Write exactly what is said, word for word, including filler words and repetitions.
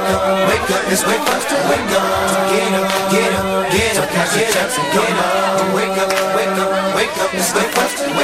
wake up, wake up, it's way for us to wake up. Get up, get up, get up, get up, get up. Wake up, wake up, wake up, it's way for us to wake up.